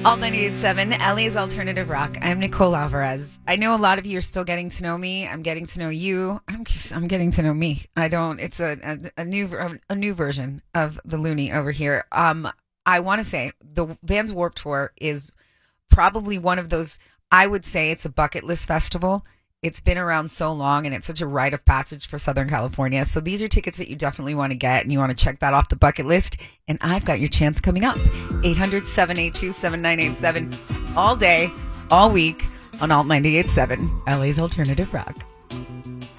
Alt 98.7, LA's Alternative Rock. I'm Nicole Alvarez. I know a lot of you are still getting to know me. I'm getting to know you. I'm getting to know me. It's a new version of the Looney over here. I want to say the Vans Warped Tour is probably one of those, I would say it's a bucket list festival. It's been around so long and it's such a rite of passage for Southern California. So these are tickets that you definitely want to get and you want to check that off the bucket list. And I've got your chance coming up. 800-782-7987 all day, all week on Alt 98.7, LA's Alternative Rock.